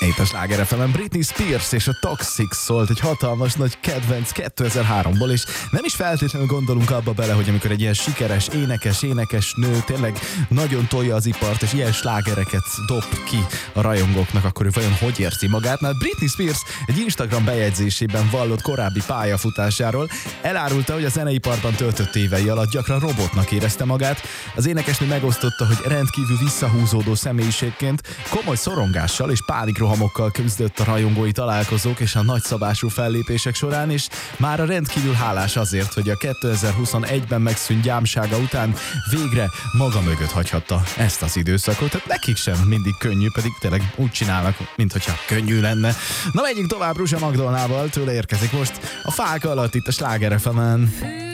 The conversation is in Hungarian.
Itt a Sláger FM-en Britney Spears és a Toxic szólt, egy hatalmas nagy kedvenc 2003-ból, és nem is feltétlenül gondolunk abba bele, hogy amikor egy ilyen sikeres énekesnő tényleg nagyon tolja az ipart, és ilyen slágereket dob ki a rajongóknak, akkor ő vajon hogy érzi magát? Na, Britney Spears egy Instagram bejegyzésében vallott korábbi pályafutásáról, elárulta, hogy a zeneiparban töltött évei alatt gyakran robotnak érezte magát. Az énekesnő megosztotta, hogy rendkívül visszahúzódó személyiségként komoly szorongással és pánikrohamokkal küzdött a rajongói találkozók és a nagyszabású fellépések során, és mára rendkívül hálás azért, hogy a 2021-ben megszűnt gyámsága után végre maga mögött hagyhatta ezt az időszakot. Tehát nekik sem mindig könnyű, pedig tényleg úgy csinálnak, minthogyha könnyű lenne. Na, menjünk tovább Ruzsa Magdolnával, tőle érkezik most a Fák alatt itt a Sláger FM-en.